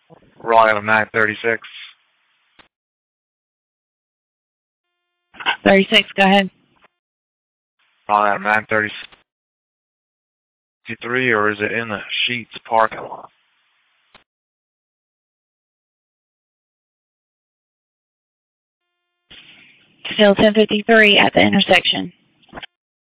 Rolling on 936. 36, go ahead. Rolling on 933, or is it in the Sheets parking lot? Still 1053 at the intersection.